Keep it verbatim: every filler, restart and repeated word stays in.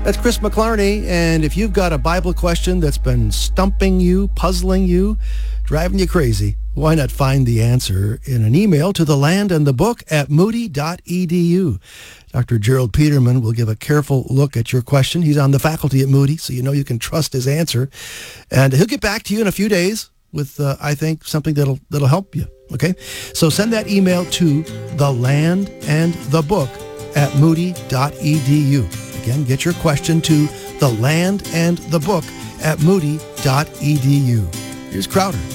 That's Chris McClarney, and if you've got a Bible question that's been stumping you, puzzling you, driving you crazy, why not find the answer in an email to the land and the book at moody dot e d u. Doctor Gerald Peterman will give a careful look at your question. He's on the faculty at Moody, so you know you can trust his answer. And he'll get back to you in a few days with, uh, I think, something that'll that'll help you, okay? So send that email to the land and the book at moody dot e d u. Again, get your question to the land and the book at moody dot e d u. Here's Crowder.